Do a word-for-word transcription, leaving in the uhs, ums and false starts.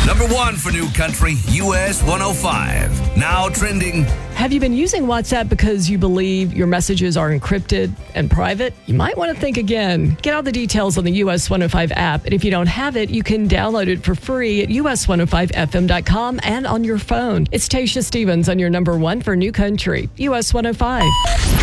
Number one for New Country, U S one oh five. Now trending. Have you been using WhatsApp because you believe your messages are encrypted and private? You might want to think again. Get all the details on the U S one oh five app. And if you don't have it, you can download it for free at U S one oh five F M dot com and on your phone. It's Tasha Stevens on your number one for New Country, U S one oh five.